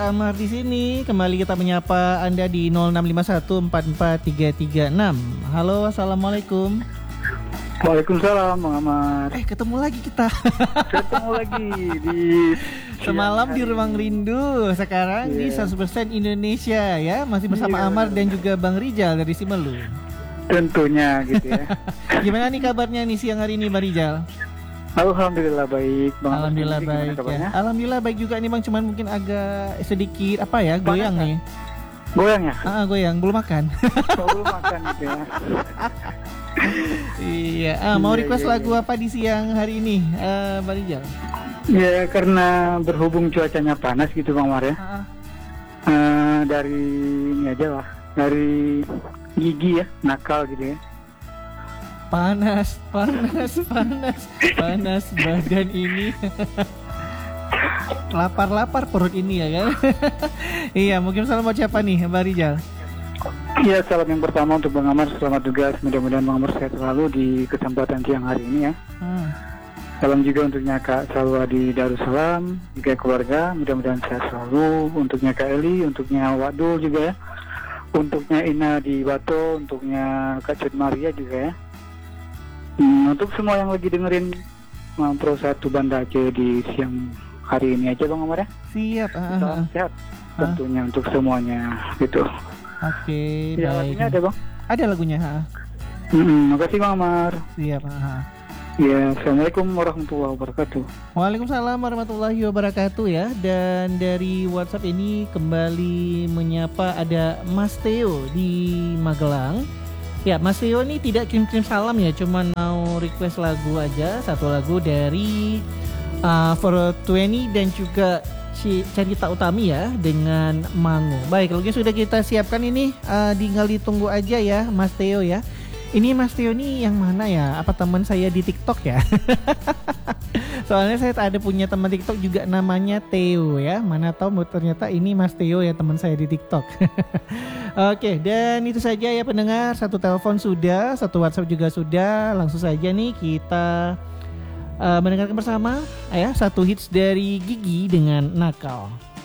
Amar di sini. Kembali kita menyapa Anda di 0651443336. Halo, assalamualaikum. Waalaikumsalam, Bang Amar. Ketemu lagi kita. Ketemu lagi di semalam di Ruang Rindu, sekarang di 100% Indonesia ya. Masih bersama Amar dan juga Bang Rijal dari Simelu. Tentunya gitu ya. Gimana nih kabarnya nih siang hari ini Bang Rijal? Alhamdulillah baik, Bang. Alhamdulillah baik ya. Alhamdulillah baik juga nih Bang, cuman mungkin agak sedikit goyang nih. Goyang ya? Goyang, belum makan. Belum makan gitu ya. Iya, mau request lagu apa di siang hari ini, Bang Rijal? Ya karena berhubung cuacanya panas gitu Bang Mar ya. Dari ini aja lah, dari Gigi ya, nakal gitu ya. Panas badan ini. Lapar perut ini ya kan. Iya, mungkin salam buat siapa nih Bang Rijal? Iya, salam yang pertama untuk Bang Amar, selamat tugas, mudah-mudahan Bang Amar sehat selalu di kesempatan siang hari ini ya. Salam juga untuknya Kak Salwa di Darussalam, juga keluarga, mudah-mudahan sehat selalu. Untuknya Kak Eli, untuknya Wadul juga ya. Untuknya Ina di Bato, untuknya Kak Cut Maria juga ya. Untuk semua yang lagi dengerin Pro 1 Banda Aceh di siang hari ini aja Bang Amar ya. Siap. Salam sehat tentunya untuk semuanya gitu. Oke, ya, baik. Lagunya ada Bang? Ada lagunya. Makasih Bang Amar. Siap. Ya, assalamualaikum warahmatullahi wabarakatuh. Waalaikumsalam warahmatullahi wabarakatuh ya. Dan dari WhatsApp ini kembali menyapa ada Mas Theo di Magelang. Ya, Mas Theo ini tidak kirim-kirim salam ya, cuman mau request lagu aja, satu lagu dari 420 dan juga Cerita Utami ya dengan Mangu. Baik, lagunya sudah kita siapkan ini, tinggal ditunggu aja ya Mas Theo ya. Ini Mas Theo ini yang mana ya? Apa teman saya di TikTok ya? Soalnya saya ada punya teman TikTok juga namanya Theo ya. Mana tahu ternyata ini Mas Theo ya, teman saya di TikTok. Oke, dan itu saja ya pendengar. Satu telepon sudah, satu WhatsApp juga sudah. Langsung saja nih kita mendengarkan bersama ya satu hits dari Gigi dengan Nakal.